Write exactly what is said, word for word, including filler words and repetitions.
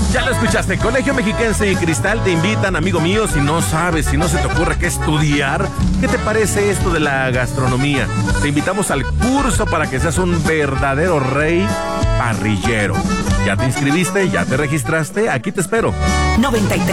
Ya lo escuchaste, Colegio Mexiquense y Cristal te invitan, amigo mío, si no sabes, si no se te ocurre qué estudiar, ¿qué te parece esto de la gastronomía? Te invitamos al curso para que seas un verdadero rey parrillero. ¿Ya te inscribiste? ¿Ya te registraste? Aquí te espero. noventa y tres